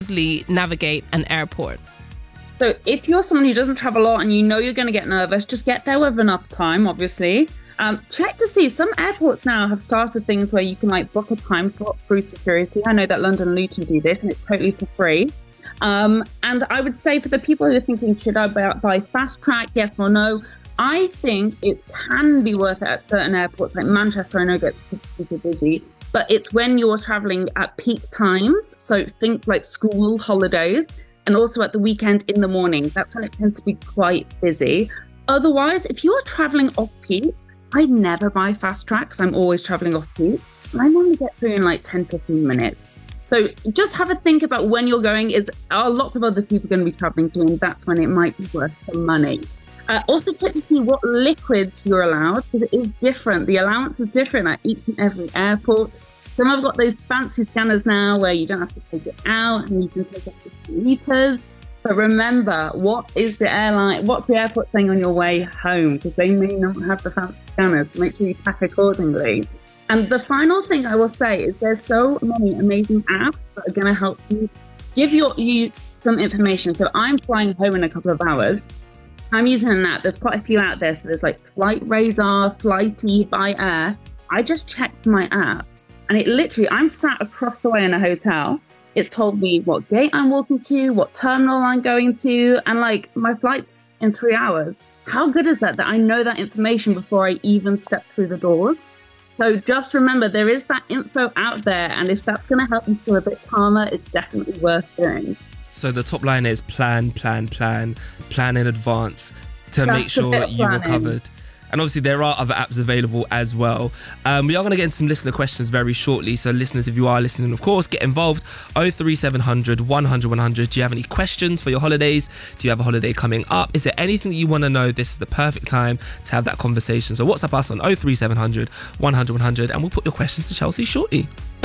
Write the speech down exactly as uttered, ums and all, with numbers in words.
smoothly navigate an airport? So if you're someone who doesn't travel a lot and you know you're going to get nervous, just get there with enough time, obviously. Um, check to see, some airports now have started things where you can like book a time slot through security. I know that London Luton do this and it's totally for free. Um, and I would say for the people who are thinking, should I buy, buy fast track, yes or no? I think it can be worth it at certain airports, like Manchester, I know gets super busy, but it's when you're traveling at peak times. So think like school holidays and also at the weekend in the morning. That's when it tends to be quite busy. Otherwise, if you're traveling off peak, I never buy fast track because I'm always traveling off peak. And I normally get through in like ten, fifteen minutes. So just have a think about when you're going. Is are lots of other people going to be traveling to, and that's when it might be worth the money. Uh, also check to see what liquids you're allowed, because it is different. The allowance is different at each and every airport. Some have got those fancy scanners now where you don't have to take it out and you can take up to two litres. But remember, what is the airline, what's the airport saying on your way home? Because they may not have the fancy scanners. Make sure you pack accordingly. And the final thing I will say is there's so many amazing apps that are going to help you give your, you some information. So I'm flying home in a couple of hours. I'm using an app. There's quite a few out there. So there's like Flight Radar, Flighty, By Air. I just checked my app and it literally, I'm sat across the way in a hotel. It's told me what gate I'm walking to, what terminal I'm going to, and like my flight's in three hours. How good is that, that I know that information before I even step through the doors? So just remember, there is that info out there. And if that's going to help you feel a bit calmer, it's definitely worth doing. So the top line is plan, plan, plan, plan in advance to Just make sure you are planning. covered. And obviously there are other apps available as well. Um, we are going to get into some listener questions very shortly. So listeners, if you are listening, of course, get involved. oh three seven hundred, one hundred, one hundred. Do you have any questions for your holidays? Do you have a holiday coming up? Is there anything that you want to know? This is the perfect time to have that conversation. So WhatsApp us on oh three seven hundred, one hundred, one hundred and we'll put your questions to Chelsea shortly.